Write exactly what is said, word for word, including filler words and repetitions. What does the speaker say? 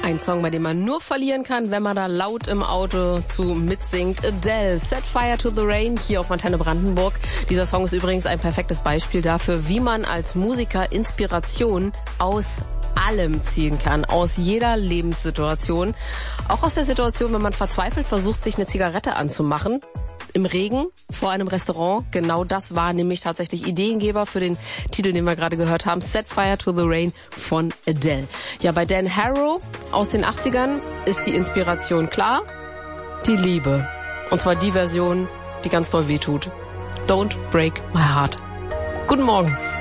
Ein Song, bei dem man nur verlieren kann, wenn man da laut im Auto zu mitsingt. Adele, Set Fire to the Rain, hier auf Antenne Brandenburg. Dieser Song ist übrigens ein perfektes Beispiel dafür, wie man als Musiker Inspiration aus allem ziehen kann, aus jeder Lebenssituation. Auch aus der Situation, wenn man verzweifelt versucht, sich eine Zigarette anzumachen. Im Regen vor einem Restaurant. Genau das war nämlich tatsächlich Ideengeber für den Titel, den wir gerade gehört haben. Set Fire to the Rain von Adele. Ja, bei Dan Harrow aus den achtzigern ist die Inspiration klar. Die Liebe. Und zwar die Version, die ganz doll wehtut. Don't break my heart. Guten Morgen.